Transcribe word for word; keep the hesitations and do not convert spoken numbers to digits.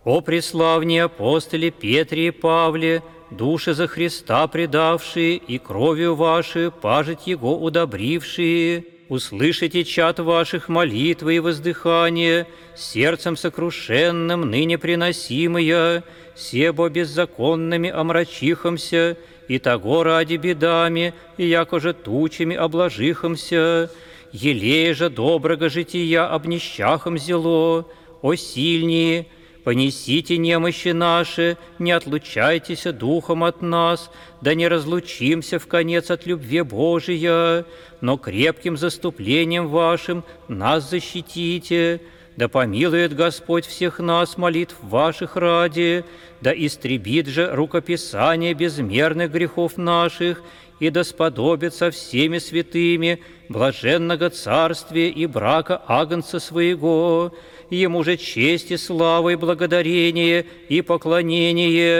О преславнее апостоле Петре и Павле, души за Христа предавшие и кровью вашей пажить Его удобрившие, услышите чад ваших молитв и воздыхания, сердцем сокрушенным ныне приносимые, себо беззаконными омрачихомся, и того ради бедами, и якоже тучами обложихомся, елея же доброго жития обнищахом зело, о сильнее, понесите немощи наши, не отлучайтесь духом от нас, да не разлучимся в конец от любви Божия, но крепким заступлением вашим нас защитите. Да помилует Господь всех нас молитв ваших ради, да истребит же рукописание безмерных грехов наших, и да сподобит со всеми святыми блаженного царствия и брака Агнца Своего, Ему же честь и слава и благодарение и поклонение